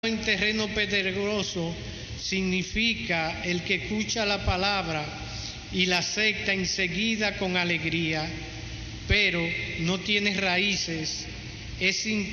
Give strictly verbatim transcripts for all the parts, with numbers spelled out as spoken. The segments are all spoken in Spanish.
en terreno pedregoso significa el que escucha la palabra y la acepta enseguida con alegría, pero no tiene raíces, es in,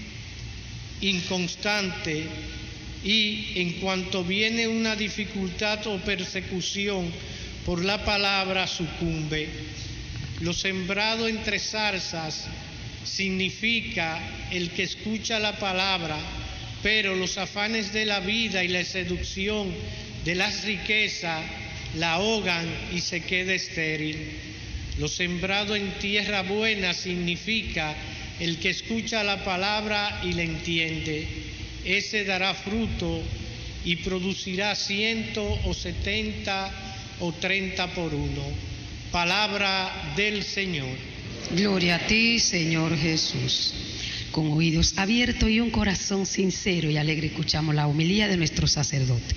inconstante y en cuanto viene una dificultad o persecución por la palabra sucumbe. Lo sembrado entre zarzas significa el que escucha la palabra, pero los afanes de la vida y la seducción de las riquezas la ahogan y se queda estéril. Lo sembrado en tierra buena significa el que escucha la palabra y la entiende. Ese dará fruto y producirá ciento o setenta o treinta por uno. Palabra del Señor. Gloria a ti, Señor Jesús. Con oídos abiertos y un corazón sincero y alegre escuchamos la homilía de nuestro sacerdote.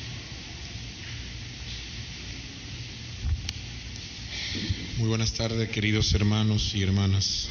Muy buenas tardes, queridos hermanos y hermanas.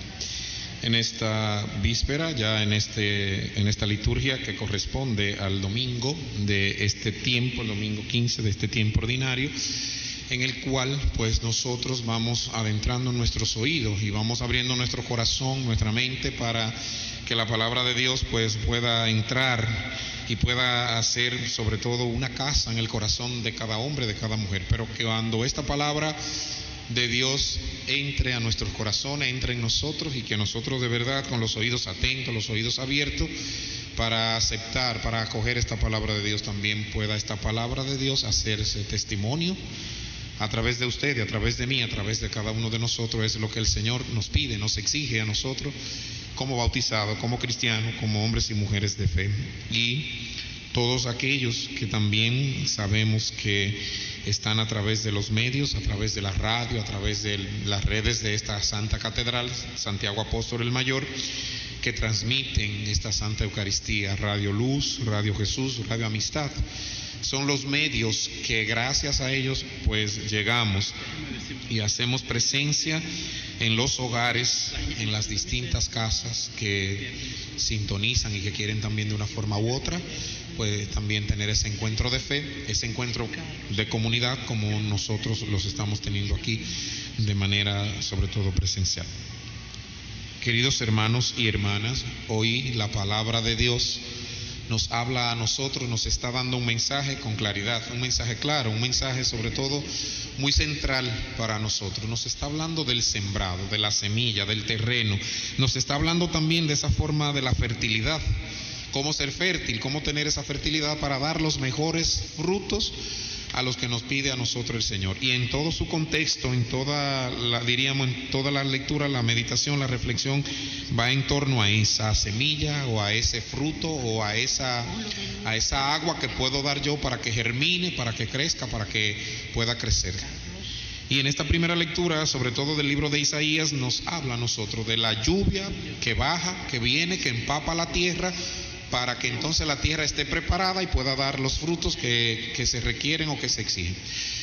En esta víspera, ya en, este, en esta liturgia que corresponde al domingo de este tiempo, el domingo quince de este tiempo ordinario, en el cual pues nosotros vamos adentrando nuestros oídos y vamos abriendo nuestro corazón, nuestra mente, para que la palabra de Dios pues pueda entrar y pueda hacer sobre todo una casa en el corazón de cada hombre, de cada mujer. Pero que cuando esta palabra de Dios entre a nuestros corazones, entre en nosotros, y que nosotros de verdad con los oídos atentos, los oídos abiertos para aceptar, para acoger esta palabra de Dios, también pueda esta palabra de Dios hacerse testimonio a través de usted y a través de mí, a través de cada uno de nosotros. Es lo que el Señor nos pide, nos exige a nosotros como bautizados, como cristianos, como hombres y mujeres de fe. Y todos aquellos que también sabemos que están a través de los medios, a través de la radio, a través de las redes de esta Santa Catedral, Santiago Apóstol el Mayor, que transmiten esta Santa Eucaristía, Radio Luz, Radio Jesús, Radio Amistad. Son los medios que gracias a ellos pues llegamos y hacemos presencia en los hogares, en las distintas casas que sintonizan y que quieren también de una forma u otra pues también tener ese encuentro de fe, ese encuentro de comunidad como nosotros los estamos teniendo aquí de manera sobre todo presencial. Queridos hermanos y hermanas, hoy la palabra de Dios nos habla a nosotros, nos está dando un mensaje con claridad, un mensaje claro, un mensaje sobre todo muy central para nosotros. Nos está hablando del sembrado, de la semilla, del terreno. Nos está hablando también de esa forma de la fertilidad, cómo ser fértil, cómo tener esa fertilidad para dar los mejores frutos a los que nos pide a nosotros el Señor. Y en todo su contexto, en toda la, diríamos, en toda la lectura, la meditación, la reflexión, va en torno a esa semilla o a ese fruto o a esa, a esa agua que puedo dar yo para que germine, para que crezca, para que pueda crecer. Y en esta primera lectura, sobre todo del libro de Isaías, nos habla a nosotros de la lluvia que baja, que viene, que empapa la tierra, para que entonces la tierra esté preparada y pueda dar los frutos que, que se requieren o que se exigen.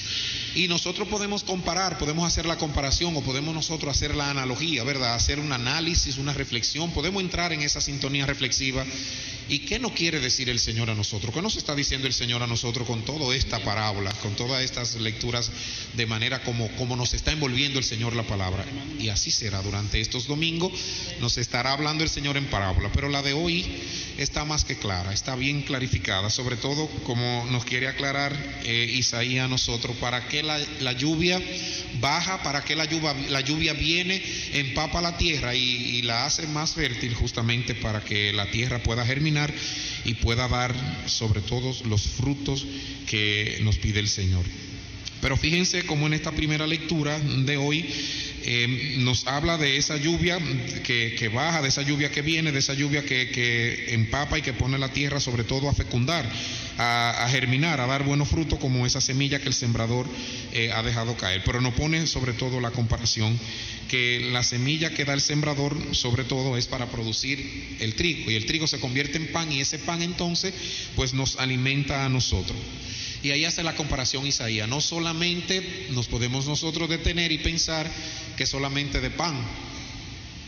Y nosotros podemos comparar, podemos hacer la comparación o podemos nosotros hacer la analogía, ¿verdad? Hacer un análisis, una reflexión, podemos entrar en esa sintonía reflexiva. ¿Y qué nos quiere decir el Señor a nosotros? ¿Qué nos está diciendo el Señor a nosotros con toda esta parábola, con todas estas lecturas, de manera como, como nos está envolviendo el Señor la palabra? Y así será durante estos domingos, nos estará hablando el Señor en parábola, pero la de hoy está más que clara, está bien clarificada, sobre todo como nos quiere aclarar eh, Isaías a nosotros, para que la, la lluvia baja, para que la lluvia, la lluvia viene, empapa la tierra y, y la hace más fértil, justamente para que la tierra pueda germinar y pueda dar sobre todo los frutos que nos pide el Señor. Pero fíjense cómo en esta primera lectura de hoy eh, nos habla de esa lluvia que, que baja, de esa lluvia que viene, de esa lluvia que, que empapa y que pone la tierra sobre todo a fecundar, a, a germinar, a dar buenos frutos, como esa semilla que el sembrador eh, ha dejado caer. Pero nos pone sobre todo la comparación que la semilla que da el sembrador sobre todo es para producir el trigo, y el trigo se convierte en pan, y ese pan entonces pues nos alimenta a nosotros. Y ahí hace la comparación Isaías. No solamente nos podemos nosotros detener y pensar que solamente de pan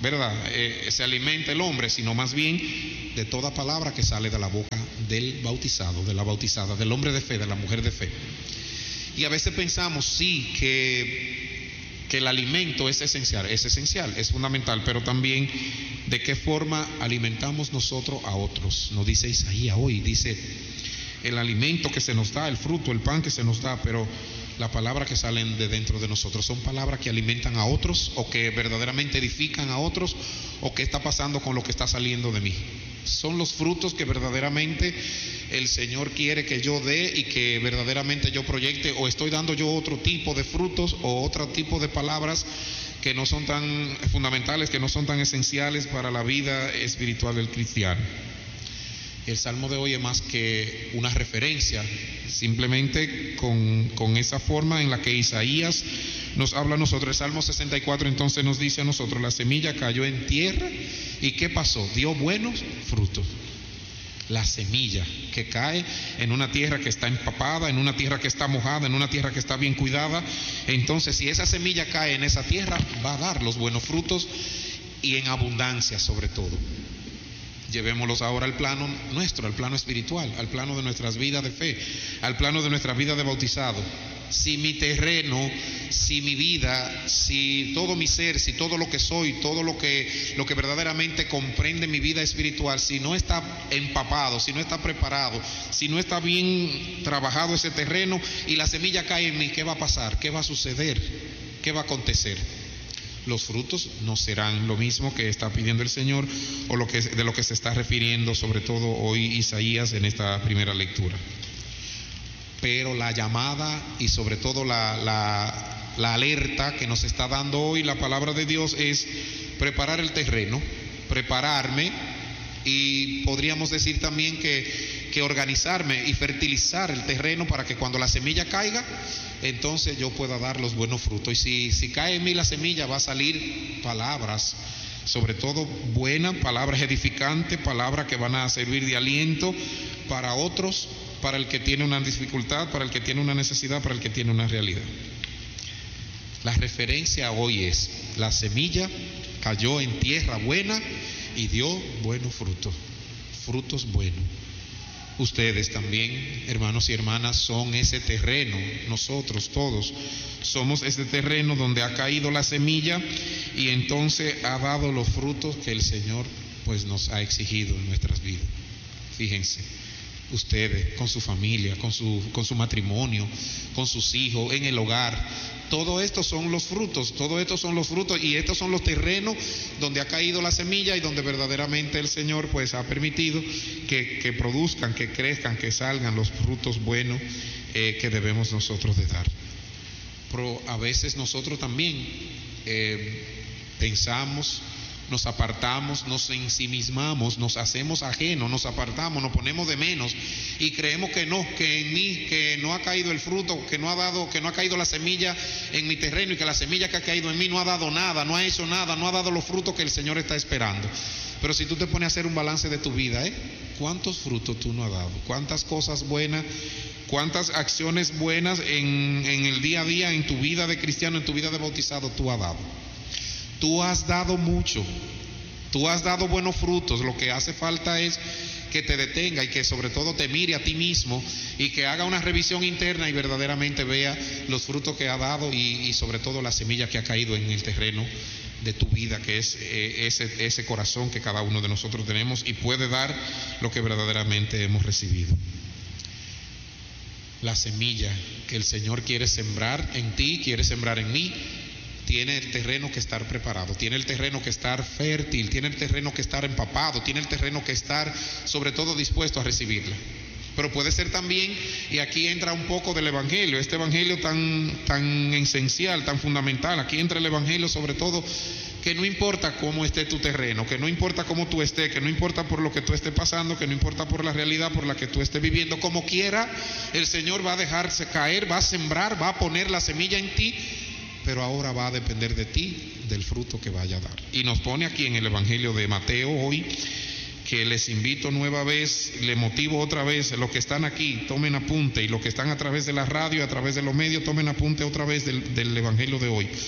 ¿verdad? Eh, se alimenta el hombre, sino más bien de toda palabra que sale de la boca del bautizado, de la bautizada, del hombre de fe, de la mujer de fe. Y a veces pensamos, sí, que, que el alimento es esencial, es esencial, es fundamental, pero también de qué forma alimentamos nosotros a otros. Nos dice Isaías hoy, dice el alimento que se nos da, el fruto, el pan que se nos da, pero las palabras que salen de dentro de nosotros son palabras que alimentan a otros o que verdaderamente edifican a otros, o qué está pasando con lo que está saliendo de mí. Son los frutos que verdaderamente el Señor quiere que yo dé y que verdaderamente yo proyecte, o estoy dando yo otro tipo de frutos o otro tipo de palabras que no son tan fundamentales, que no son tan esenciales para la vida espiritual del cristiano. El salmo de hoy es más que una referencia, simplemente con, con esa forma en la que Isaías nos habla a nosotros. El Salmo sesenta y cuatro entonces nos dice a nosotros: la semilla cayó en tierra y ¿qué pasó? Dio buenos frutos. La semilla que cae en una tierra que está empapada, en una tierra que está mojada, en una tierra que está bien cuidada, entonces si esa semilla cae en esa tierra, va a dar los buenos frutos y en abundancia sobre todo. Llevémoslos ahora al plano nuestro, al plano espiritual, al plano de nuestras vidas de fe, al plano de nuestra vida de bautizado. Si mi terreno, si mi vida, si todo mi ser, si todo lo que soy, todo lo que, lo que verdaderamente comprende mi vida espiritual, si no está empapado, si no está preparado, si no está bien trabajado ese terreno y la semilla cae en mí, ¿qué va a pasar? ¿Qué va a suceder? ¿Qué va a acontecer? Los frutos no serán lo mismo que está pidiendo el Señor, o lo que, de lo que se está refiriendo sobre todo hoy Isaías en esta primera lectura. Pero la llamada y sobre todo la, la, la alerta que nos está dando hoy la palabra de Dios es preparar el terreno, prepararme, y podríamos decir también que, que organizarme y fertilizar el terreno para que cuando la semilla caiga, entonces yo pueda dar los buenos frutos. Y si, si cae en mí la semilla, va a salir palabras, sobre todo buenas, palabras edificantes, palabras que van a servir de aliento para otros, para el que tiene una dificultad, para el que tiene una necesidad, para el que tiene una realidad. La referencia hoy es: la semilla cayó en tierra buena y dio buenos frutos, frutos buenos. Ustedes también, hermanos y hermanas, son ese terreno. Nosotros todos somos ese terreno donde ha caído la semilla y entonces ha dado los frutos que el Señor pues nos ha exigido en nuestras vidas. Fíjense, ustedes con su familia, con su, con su matrimonio, con sus hijos, en el hogar, todo esto son los frutos, todo esto son los frutos, y estos son los terrenos donde ha caído la semilla y donde verdaderamente el Señor pues ha permitido que, que produzcan, que crezcan, que salgan los frutos buenos eh, que debemos nosotros de dar. Pero a veces nosotros también eh, pensamos, nos apartamos, nos ensimismamos, nos hacemos ajenos, nos apartamos, nos ponemos de menos y creemos que no, que en mí, que no ha caído el fruto, que no ha dado, que no ha caído la semilla en mi terreno, y que la semilla que ha caído en mí no ha dado nada, no ha hecho nada, no ha dado los frutos que el Señor está esperando. Pero si tú te pones a hacer un balance de tu vida, ¿eh? ¿Cuántos frutos tú no has dado? ¿Cuántas cosas buenas? ¿Cuántas acciones buenas en, en el día a día, en tu vida de cristiano, en tu vida de bautizado tú has dado? Tú has dado mucho, tú has dado buenos frutos. Lo que hace falta es que te detenga y que sobre todo te mire a ti mismo y que haga una revisión interna y verdaderamente vea los frutos que ha dado y, y sobre todo la semilla que ha caído en el terreno de tu vida, que es eh, ese, ese corazón que cada uno de nosotros tenemos y puede dar lo que verdaderamente hemos recibido. La semilla que el Señor quiere sembrar en ti, quiere sembrar en mí, tiene el terreno que estar preparado, tiene el terreno que estar fértil, tiene el terreno que estar empapado, tiene el terreno que estar sobre todo dispuesto a recibirla. Pero puede ser también, y aquí entra un poco del Evangelio, este Evangelio tan, tan esencial, tan fundamental, aquí entra el Evangelio sobre todo, que no importa cómo esté tu terreno, que no importa cómo tú estés, que no importa por lo que tú estés pasando, que no importa por la realidad por la que tú estés viviendo, como quiera, el Señor va a dejarse caer, va a sembrar, va a poner la semilla en ti, pero ahora va a depender de ti, del fruto que vaya a dar. Y nos pone aquí en el Evangelio de Mateo hoy, que les invito nueva vez, le motivo otra vez, los que están aquí, tomen apunte, y los que están a través de la radio, a través de los medios, tomen apunte otra vez del, del Evangelio de hoy.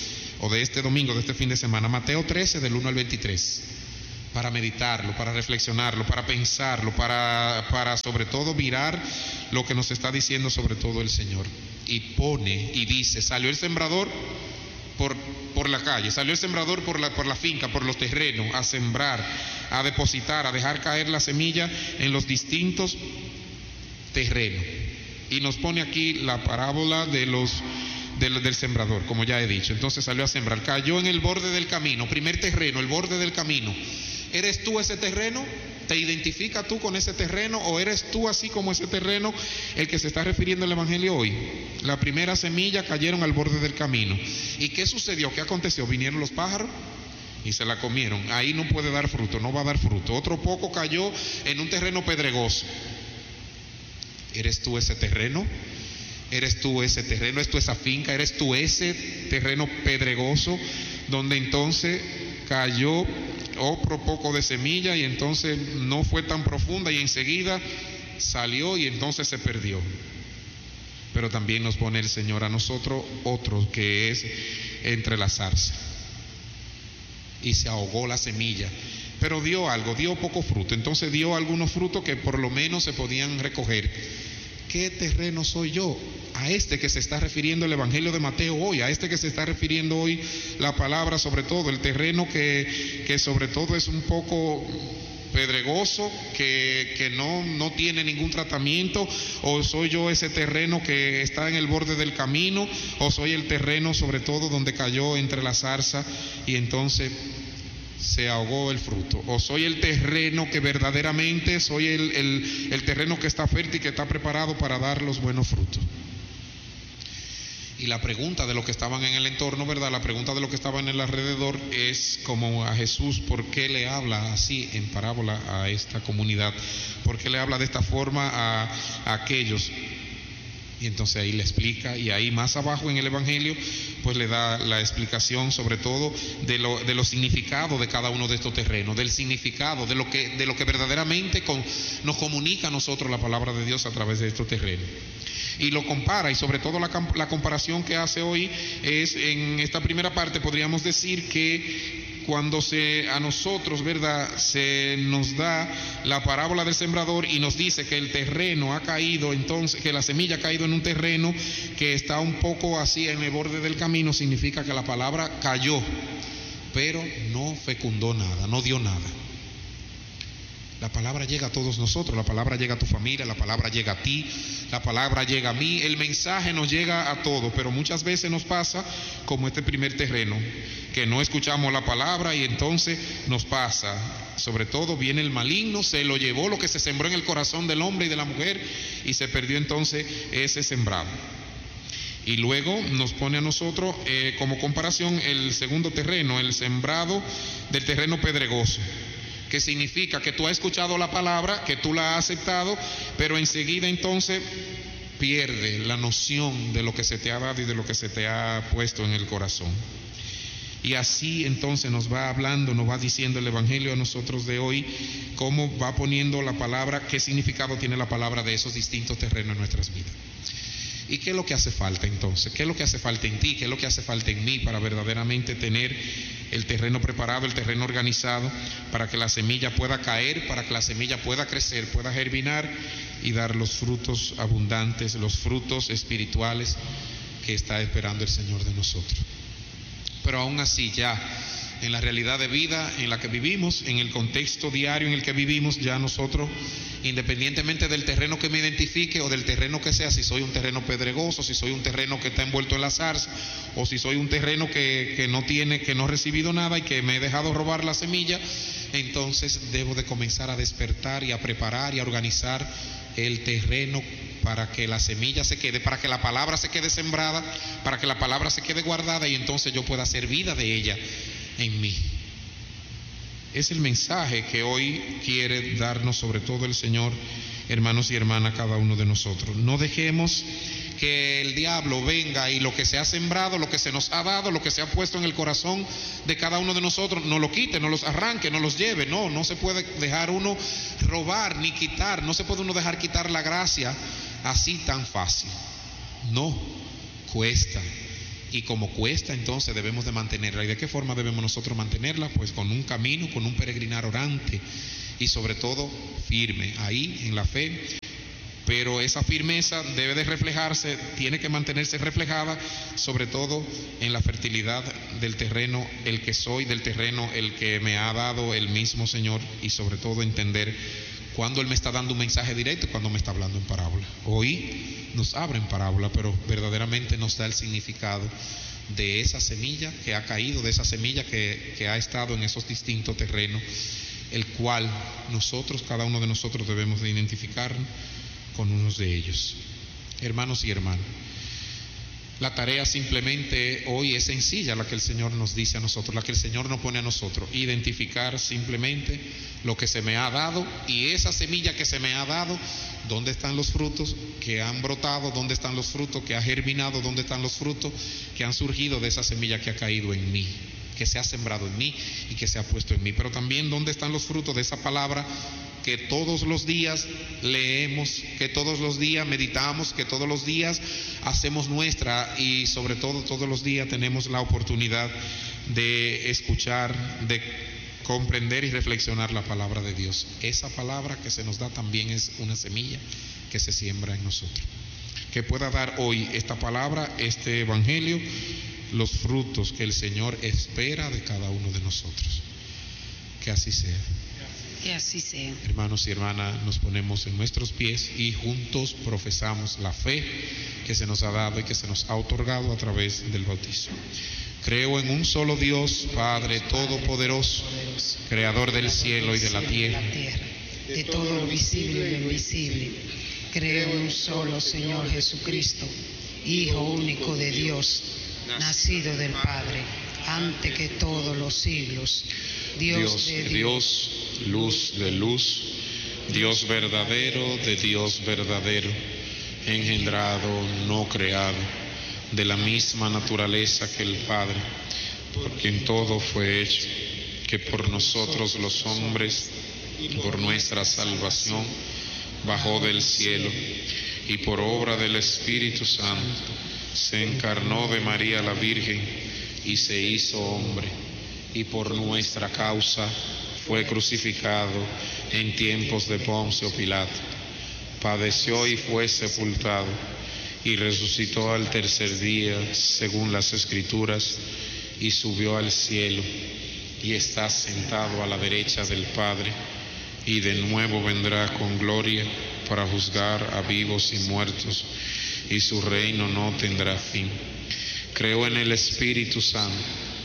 o de este domingo, de este fin de semana, Mateo trece del uno al veintitrés, para meditarlo, para reflexionarlo, para pensarlo, para, para sobre todo mirar lo que nos está diciendo sobre todo el Señor. Y pone y dice, salió el sembrador por, por la calle, salió el sembrador por la, por la finca, por los terrenos, a sembrar, a depositar, a dejar caer la semilla en los distintos terrenos. Y nos pone aquí la parábola de los del, del sembrador, como ya he dicho. Entonces salió a sembrar, cayó en el borde del camino, primer terreno, el borde del camino. ¿Eres tú ese terreno? ¿Te identificas tú con ese terreno? ¿O eres tú así como ese terreno el que se está refiriendo el Evangelio hoy? La primera semilla cayeron al borde del camino. ¿Y qué sucedió? ¿Qué aconteció? Vinieron los pájaros y se la comieron. Ahí no puede dar fruto, no va a dar fruto. Otro poco cayó en un terreno pedregoso. ¿Eres tú ese terreno? ¿Eres tú ese terreno? ¿Eres tú esa finca? ¿Eres tú ese terreno pedregoso donde entonces cayó otro poco de semilla y entonces no fue tan profunda y enseguida salió y entonces se perdió? Pero también nos pone el Señor a nosotros otro que es entre la zarza, y se ahogó la semilla, pero dio algo, dio poco fruto. Entonces dio algunos frutos que por lo menos se podían recoger. ¿Qué terreno soy yo? A este que se está refiriendo el Evangelio de Mateo hoy, a este que se está refiriendo hoy la palabra, sobre todo el terreno que, que sobre todo es un poco pedregoso, que, que no, no tiene ningún tratamiento. ¿O soy yo ese terreno que está en el borde del camino? ¿O soy el terreno sobre todo donde cayó entre la zarza y entonces se ahogó el fruto? ¿O soy el terreno que verdaderamente soy el, el, el terreno que está fértil y que está preparado para dar los buenos frutos? Y la pregunta de los que estaban en el entorno, ¿verdad? La pregunta de los que estaban en el alrededor es como a Jesús, ¿por qué le habla así en parábola a esta comunidad? ¿Por qué le habla de esta forma a, a aquellos? Y entonces ahí le explica, y ahí más abajo en el Evangelio pues le da la explicación sobre todo de lo, de los significados de cada uno de estos terrenos, del significado, de lo que, de lo que verdaderamente con, nos comunica a nosotros la palabra de Dios a través de estos terrenos. Y lo compara, y sobre todo la, la comparación que hace hoy es, en esta primera parte podríamos decir que cuando se a nosotros, ¿verdad?, se nos da la parábola del sembrador y nos dice que el terreno ha caído, entonces que la semilla ha caído en un terreno que está un poco así en el borde del camino, significa que la palabra cayó, pero no fecundó nada, no dio nada. La palabra llega a todos nosotros, la palabra llega a tu familia, la palabra llega a ti, la palabra llega a mí, el mensaje nos llega a todos, pero muchas veces nos pasa como este primer terreno, que no escuchamos la palabra y entonces nos pasa, sobre todo viene el maligno, se lo llevó lo que se sembró en el corazón del hombre y de la mujer y se perdió entonces ese sembrado. Y luego nos pone a nosotros eh, como comparación el segundo terreno, el sembrado del terreno pedregoso, que significa que tú has escuchado la palabra, que tú la has aceptado, pero enseguida entonces pierde la noción de lo que se te ha dado y de lo que se te ha puesto en el corazón. Y así entonces nos va hablando, nos va diciendo el Evangelio a nosotros de hoy, cómo va poniendo la palabra, qué significado tiene la palabra de esos distintos terrenos en nuestras vidas. ¿Y qué es lo que hace falta entonces? ¿Qué es lo que hace falta en ti? ¿Qué es lo que hace falta en mí para verdaderamente tener el terreno preparado, el terreno organizado, para que la semilla pueda caer, para que la semilla pueda crecer, pueda germinar y dar los frutos abundantes, los frutos espirituales que está esperando el Señor de nosotros? Pero aún así, ya en la realidad de vida en la que vivimos, en el contexto diario en el que vivimos, ya nosotros, independientemente del terreno que me identifique o del terreno que sea, si soy un terreno pedregoso, si soy un terreno que está envuelto en la zarza, o si soy un terreno que, que no tiene, que no he recibido nada y que me he dejado robar la semilla, entonces debo de comenzar a despertar y a preparar y a organizar el terreno para que la semilla se quede, para que la palabra se quede sembrada, para que la palabra se quede guardada y entonces yo pueda hacer vida de ella en mí. Es el mensaje que hoy quiere darnos sobre todo el Señor, hermanos y hermanas, cada uno de nosotros. No dejemos que el diablo venga y lo que se ha sembrado, lo que se nos ha dado, lo que se ha puesto en el corazón de cada uno de nosotros, no lo quite, no los arranque, no los lleve. No, no se puede dejar uno robar ni quitar, no se puede uno dejar quitar la gracia así tan fácil. No, cuesta. y como cuesta, entonces debemos de mantenerla. ¿Y de qué forma debemos nosotros mantenerla? Pues con un camino, con un peregrinar orante y sobre todo firme ahí en la fe. Pero esa firmeza debe de reflejarse, tiene que mantenerse reflejada sobre todo en la fertilidad del terreno, el que soy, del terreno, el que me ha dado el mismo Señor, y sobre todo entender cuando Él me está dando un mensaje directo y cuando me está hablando en parábola. Hoy nos abre en parábola, pero verdaderamente nos da el significado de esa semilla que ha caído, de esa semilla que, que ha estado en esos distintos terrenos, el cual nosotros, cada uno de nosotros debemos de identificarnos con unos de ellos. Hermanos y hermanas, la tarea simplemente hoy es sencilla, la que el Señor nos dice a nosotros, la que el Señor nos pone a nosotros: identificar simplemente lo que se me ha dado, y esa semilla que se me ha dado, ¿dónde están los frutos que han brotado? ¿Dónde están los frutos que ha germinado? ¿Dónde están los frutos que han surgido de esa semilla que ha caído en mí, que se ha sembrado en mí y que se ha puesto en mí? Pero también, ¿dónde están los frutos de esa palabra que todos los días leemos, que todos los días meditamos, que todos los días hacemos nuestra, y sobre todo todos los días tenemos la oportunidad de escuchar, de comprender y reflexionar la palabra de Dios? Esa palabra que se nos da también es una semilla que se siembra en nosotros. Que pueda dar hoy esta palabra, este evangelio, los frutos que el Señor espera de cada uno de nosotros. Que así sea. Que así sea. Hermanos y hermanas, nos ponemos en nuestros pies y juntos profesamos la fe que se nos ha dado y que se nos ha otorgado a través del bautismo. Creo en un solo Dios, Padre Todopoderoso, Creador del cielo y de la tierra, de todo lo visible y lo invisible. Creo en un solo Señor Jesucristo, Hijo único de Dios, nacido del Padre, antes que todos los siglos, Dios de Dios, luz de luz, Dios verdadero de Dios verdadero, engendrado, no creado, de la misma naturaleza que el Padre, por quien todo fue hecho, que por nosotros los hombres, por nuestra salvación, bajó del cielo, y por obra del Espíritu Santo se encarnó de María la Virgen y se hizo hombre, y por nuestra causa fue crucificado en tiempos de Poncio Pilato, padeció y fue sepultado, y resucitó al tercer día según las Escrituras, y subió al cielo, y está sentado a la derecha del Padre, y de nuevo vendrá con gloria para juzgar a vivos y muertos, y su reino no tendrá fin. Creo en el Espíritu Santo,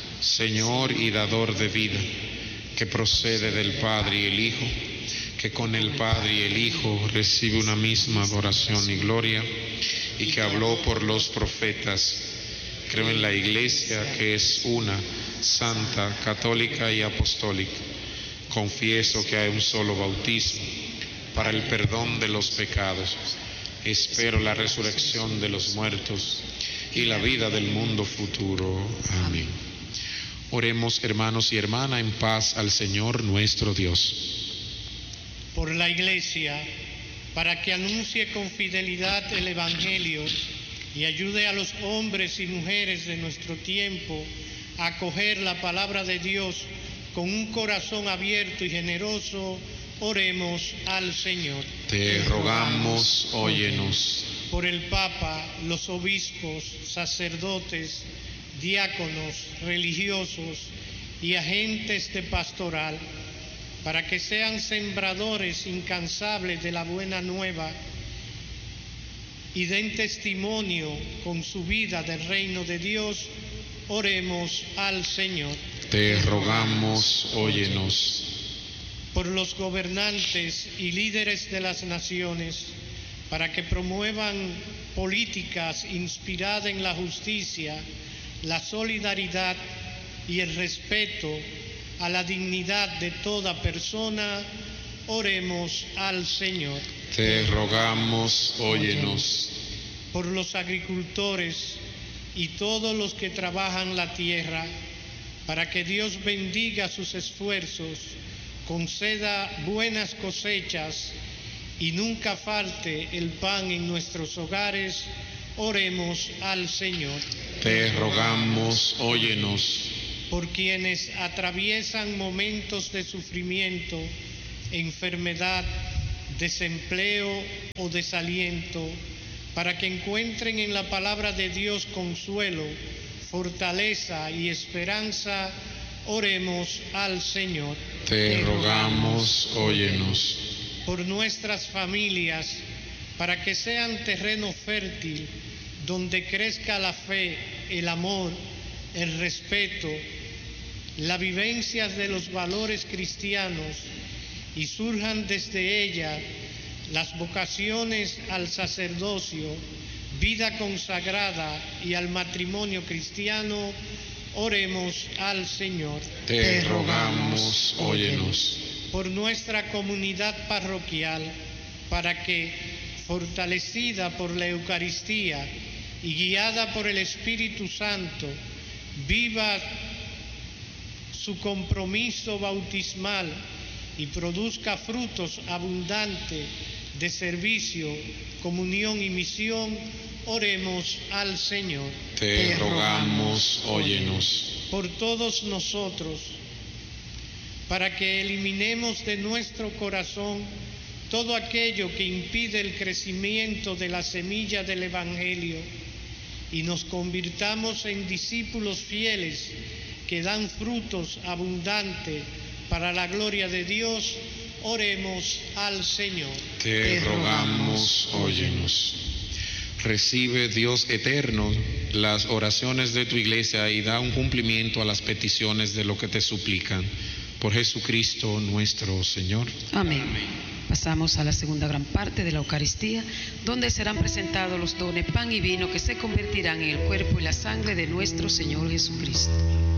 Señor y dador de vida, que procede del Padre y el Hijo, que con el Padre y el Hijo recibe una misma adoración y gloria, y que habló por los profetas. Creo en la Iglesia, que es una, santa, católica y apostólica. Confieso que hay un solo bautismo para el perdón de los pecados. Espero la resurrección de los muertos y la vida del mundo futuro. Amén. Oremos, hermanos y hermanas, en paz al Señor nuestro Dios. Por la Iglesia, para que anuncie con fidelidad el Evangelio y ayude a los hombres y mujeres de nuestro tiempo a acoger la palabra de Dios con un corazón abierto y generoso, oremos al Señor. Te rogamos, óyenos. Por el Papa, los obispos, sacerdotes, diáconos, religiosos y agentes de pastoral, para que sean sembradores incansables de la buena nueva y den testimonio con su vida del reino de Dios, oremos al Señor. Te rogamos, óyenos. Por los gobernantes y líderes de las naciones, para que promuevan políticas inspiradas en la justicia, la solidaridad y el respeto a la dignidad de toda persona, oremos al Señor. Te rogamos, óyenos. Por los agricultores y todos los que trabajan la tierra, para que Dios bendiga sus esfuerzos, conceda buenas cosechas y nunca falte el pan en nuestros hogares, oremos al Señor. Te rogamos, óyenos. Por quienes atraviesan momentos de sufrimiento, enfermedad, desempleo o desaliento, para que encuentren en la palabra de Dios consuelo, fortaleza y esperanza, oremos al Señor. Te rogamos, óyenos. Por nuestras familias, para que sean terreno fértil, donde crezca la fe, el amor, el respeto, la vivencia de los valores cristianos y surjan desde ella las vocaciones al sacerdocio, vida consagrada y al matrimonio cristiano, oremos al Señor. Te rogamos, óyenos. Por nuestra comunidad parroquial, para que, fortalecida por la Eucaristía y guiada por el Espíritu Santo, viva su compromiso bautismal y produzca frutos abundantes de servicio, comunión y misión, oremos al Señor. Te rogamos, óyenos. Por todos nosotros, para que eliminemos de nuestro corazón todo aquello que impide el crecimiento de la semilla del Evangelio y nos convirtamos en discípulos fieles que dan frutos abundantes para la gloria de Dios, oremos al Señor. Te rogamos, óyenos. Recibe, Dios eterno, las oraciones de tu iglesia y da un cumplimiento a las peticiones de lo que te suplican. Por Jesucristo nuestro Señor. Amén. Pasamos a la segunda gran parte de la Eucaristía, donde serán presentados los dones pan y vino que se convertirán en el cuerpo y la sangre de nuestro Señor Jesucristo.